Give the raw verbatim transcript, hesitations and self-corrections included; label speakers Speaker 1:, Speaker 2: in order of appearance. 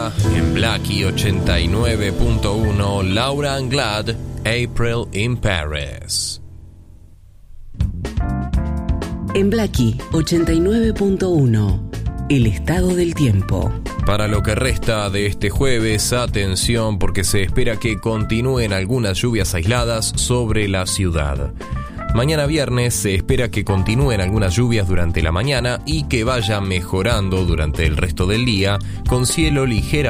Speaker 1: ahora en Blackie ochenta y nueve punto uno, Laura Anglad, April in Paris.
Speaker 2: En Blackie ochenta y nueve punto uno, el estado del tiempo.
Speaker 1: Para lo que resta de este jueves, atención porque se espera que continúen algunas lluvias aisladas sobre la ciudad. Mañana viernes se espera que continúen algunas lluvias durante la mañana y que vayan mejorando durante el resto del día, con cielo ligero